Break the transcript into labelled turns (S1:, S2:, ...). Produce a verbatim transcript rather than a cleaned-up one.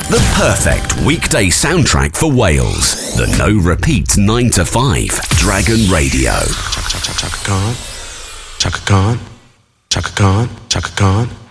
S1: The perfect weekday soundtrack for Wales. The No Repeat nine to five Dragon Radio.
S2: Chaka Chaka Chaka Khan. Chaka Khan. Chaka Khan. Chaka Khan.